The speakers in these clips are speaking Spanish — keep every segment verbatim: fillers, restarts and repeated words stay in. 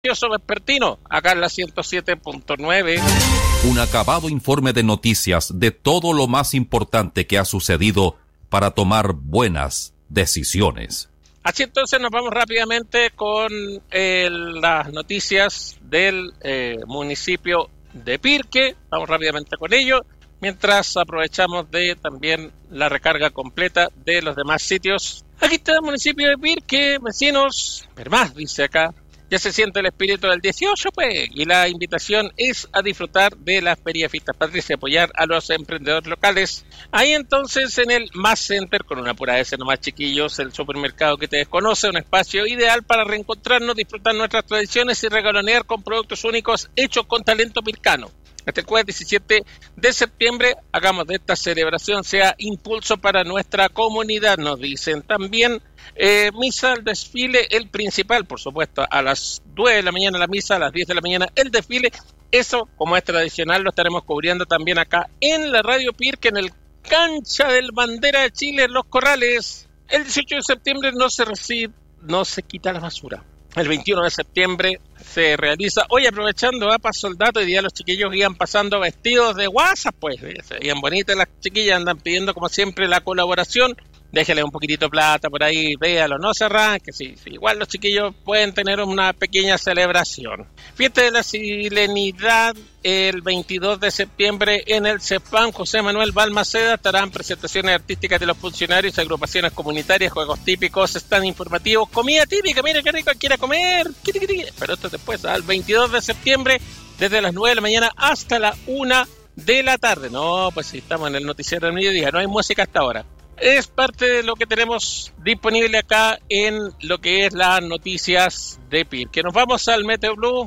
vespertino, acá en la ciento siete punto nueve. Un acabado informe de noticias de todo lo más importante que ha sucedido para tomar buenas decisiones. Así entonces nos vamos rápidamente con eh, las noticias del eh, municipio de Pirque. Vamos rápidamente con ello, mientras aprovechamos de también la recarga completa de los demás sitios. Aquí está el municipio de Pirque, vecinos, pero más dice acá. Ya se siente el espíritu del dieciocho, pues, y la invitación es a disfrutar de las ferias Fiestas Patrias y apoyar a los emprendedores locales. Ahí entonces en el Mass Center, con una pura S nomás, chiquillos, el supermercado que te desconoce, un espacio ideal para reencontrarnos, disfrutar nuestras tradiciones y regalonear con productos únicos hechos con talento pircano. Este jueves diecisiete de septiembre, hagamos de esta celebración sea impulso para nuestra comunidad, nos dicen. También eh, misa, el desfile, el principal, por supuesto, a las nueve de la mañana la misa, a las diez de la mañana el desfile. Eso, como es tradicional, lo estaremos cubriendo también acá en la Radio Pirque, en el Cancha del Bandera de Chile, en Los Corrales. El dieciocho de septiembre no se recibe, no se quita la basura. El veintiuno de septiembre se realiza, hoy aprovechando, ah, pasó el dato, y día los chiquillos iban pasando vestidos de guasas, pues, se veían bonitas las chiquillas, andan pidiendo como siempre la colaboración, déjale un poquitito de plata por ahí, véalo, no se arranque, sí, sí, igual los chiquillos pueden tener una pequeña celebración. Fiesta de la Silenidad el veintidós de septiembre en el CEPAM José Manuel Balmaceda, estarán presentaciones artísticas de los funcionarios, agrupaciones comunitarias, juegos típicos, stand informativos, comida típica, mire qué rico, quiere comer, pero esto después, al veintidós de septiembre, desde las nueve de la mañana hasta la una de la tarde. No, pues si estamos en el noticiero del mediodía, no hay música hasta ahora. Es parte de lo que tenemos disponible acá en lo que es las noticias de Pirque. Nos vamos al Meteo Blue.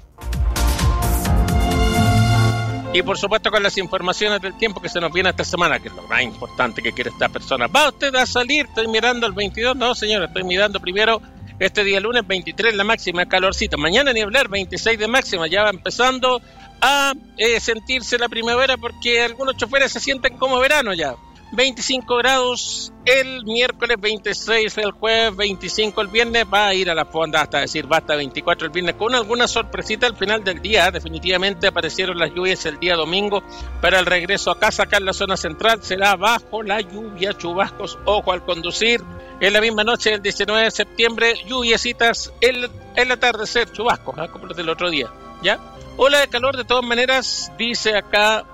Y por supuesto con las informaciones del tiempo que se nos viene esta semana, que es lo más importante que quiere esta persona. ¿Va usted a salir? Estoy mirando el veintidós. No, señora, estoy mirando primero este día lunes, veintitrés la máxima, calorcito. Mañana ni hablar, veintiséis de máxima. Ya va empezando a eh, sentirse la primavera porque algunos choferes se sienten como verano ya. veinticinco grados el miércoles, veintiséis el jueves, veinticinco el viernes, va a ir a la fonda hasta decir basta, veinticuatro el viernes, con alguna sorpresita al final del día. Definitivamente aparecieron las lluvias el día domingo para el regreso a casa. Acá en la zona central será bajo la lluvia, chubascos, ojo al conducir. En la misma noche del diecinueve de septiembre, lluviecitas, el, el atardecer, chubascos, ¿eh? Como los del otro día, ¿ya? Ola de calor de todas maneras, dice acá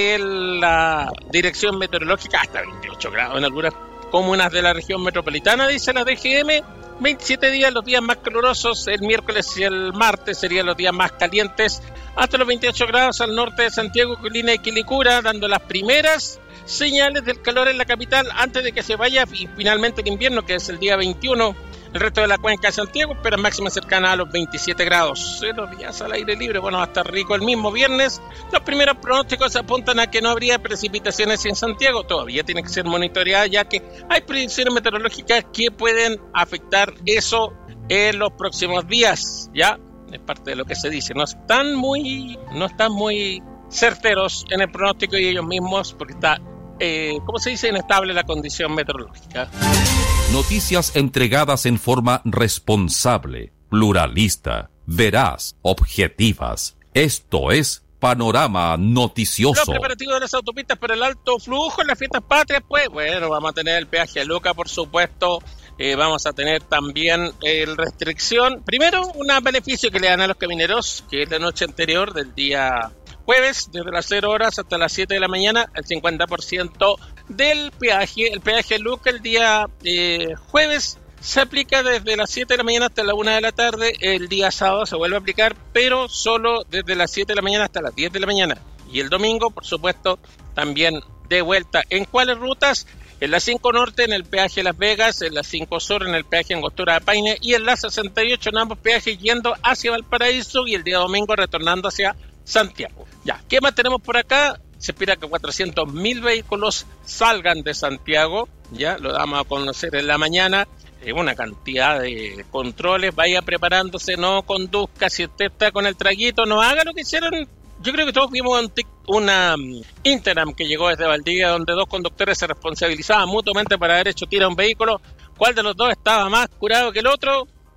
en la dirección meteorológica, hasta veintiocho grados en algunas comunas de la región metropolitana, dice la D G M. veintisiete días, los días más calurosos, el miércoles y el martes serían los días más calientes, hasta los veintiocho grados al norte de Santiago, Colina y Quilicura, dando las primeras señales del calor en la capital antes de que se vaya y finalmente el invierno, que es el día veintiuno. El resto de la cuenca de Santiago espera máxima cercana a los veintisiete grados. Los días al aire libre, bueno, va a estar rico el mismo viernes. Los primeros pronósticos apuntan a que no habría precipitaciones en Santiago. Todavía tiene que ser monitoreada, ya que hay predicciones meteorológicas que pueden afectar eso en los próximos días. Ya es parte de lo que se dice. No están muy, no están muy certeros en el pronóstico y ellos mismos, porque está, eh, ¿cómo se dice? Inestable la condición meteorológica. Noticias entregadas en forma responsable, pluralista, veraz, objetivas. Esto es Panorama Noticioso. Los preparativos de las autopistas para el alto flujo en las fiestas patrias, pues bueno, vamos a tener el peaje a Luca, por supuesto. Eh, vamos a tener también eh, restricción. Primero, un beneficio que le dan a los camineros, que es la noche anterior del día jueves, desde las cero horas hasta las siete de la mañana, el cincuenta por ciento del peaje. El peaje Luca el día eh, jueves se aplica desde las siete de la mañana hasta la una de la tarde. El día sábado se vuelve a aplicar, pero solo desde las siete de la mañana hasta las diez de la mañana. Y el domingo, por supuesto, también de vuelta. ¿En cuáles rutas? En la cinco Norte, en el peaje Las Vegas, en la cinco Sur, en el peaje Angostura de Paine, y en la sesenta y ocho en ambos peajes yendo hacia Valparaíso y el día domingo retornando hacia Santiago. Ya, ¿qué más tenemos por acá? Se espera que cuatrocientos mil vehículos salgan de Santiago, ya lo damos a conocer en la mañana. Eh, una cantidad de controles, vaya preparándose, no conduzca, si usted está con el traguito, no haga lo que hicieron. Yo creo que todos vimos un tic, una um, Instagram que llegó desde Valdivia, donde dos conductores se responsabilizaban mutuamente para haber hecho tira a un vehículo. ¿Cuál de los dos estaba más curado que el otro?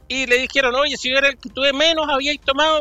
y le dijeron, oye, si yo era el que tuve menos, habíais tomado,